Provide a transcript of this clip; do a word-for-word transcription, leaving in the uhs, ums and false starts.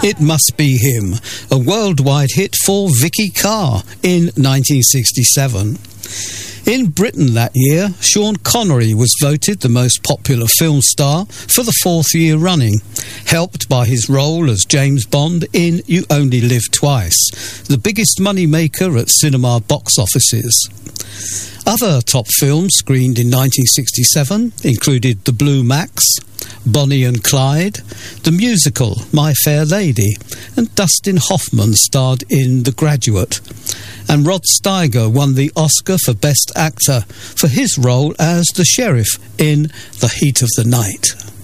It Must Be Him, a worldwide hit for Vicky Carr in nineteen sixty-seven. In Britain that year, Sean Connery was voted the most popular film star for the fourth year running, helped by his role as James Bond in You Only Live Twice, the biggest money maker at cinema box offices. Other top films screened in nineteen sixty-seven included The Blue Max, Bonnie and Clyde, the musical My Fair Lady, and Dustin Hoffman starred in The Graduate. And Rod Steiger won the Oscar for Best Actor for his role as the sheriff in The Heat of the Night.